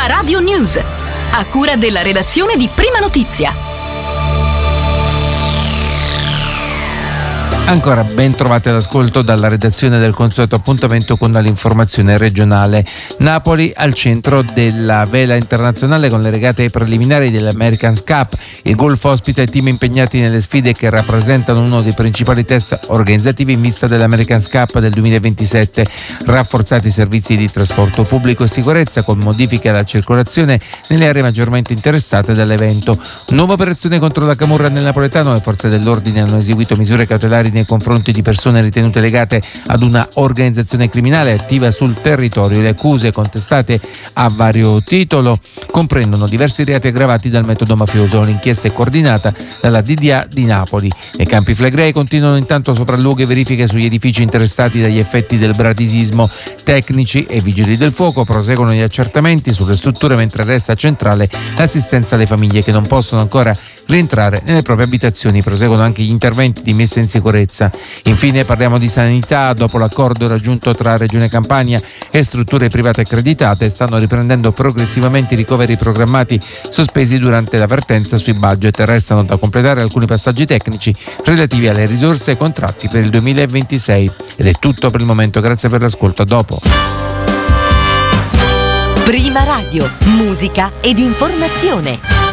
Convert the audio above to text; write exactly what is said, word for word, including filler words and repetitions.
Prima Radio News, a cura della redazione di Prima Notizia. Ancora ben trovati all'ascolto dalla redazione del consueto appuntamento con l'informazione regionale. Napoli al centro della vela internazionale con le regate preliminari dell'American's Cup. Il Golf ospita i team impegnati nelle sfide che rappresentano uno dei principali test organizzativi in vista dell'American's Cup del duemilaventisette. Rafforzati i servizi di trasporto pubblico e sicurezza con modifiche alla circolazione nelle aree maggiormente interessate dall'evento. Nuova operazione contro la camorra nel napoletano. Le forze dell'ordine hanno eseguito misure cautelari nei confronti di persone ritenute legate ad una organizzazione criminale attiva sul territorio. Le accuse contestate a vario titolo comprendono diversi reati aggravati dal metodo mafioso. L'inchiesta è coordinata dalla D D A di Napoli. Nei Campi Flegrei continuano intanto sopralluoghi e verifiche sugli edifici interessati dagli effetti del bradisismo. Tecnici e vigili del fuoco proseguono gli accertamenti sulle strutture, mentre resta centrale l'assistenza alle famiglie che non possono ancora rientrare nelle proprie abitazioni. Proseguono anche gli interventi di messa in sicurezza. Infine parliamo di sanità. Dopo l'accordo raggiunto tra Regione Campania e strutture private accreditate, stanno riprendendo progressivamente i ricoveri programmati sospesi durante la vertenza sui budget. Restano da completare alcuni passaggi tecnici relativi alle risorse e ai contratti per il duemilaventisei. Ed è tutto per il momento, grazie per l'ascolto, a dopo. Prima Radio, musica ed informazione.